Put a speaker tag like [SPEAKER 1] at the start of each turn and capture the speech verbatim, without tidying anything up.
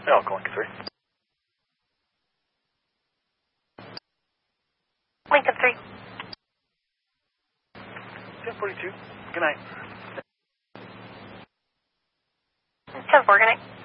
[SPEAKER 1] No, go Lincoln three.
[SPEAKER 2] Lincoln three.
[SPEAKER 1] ten forty-two. Good night.
[SPEAKER 2] ten four, good night.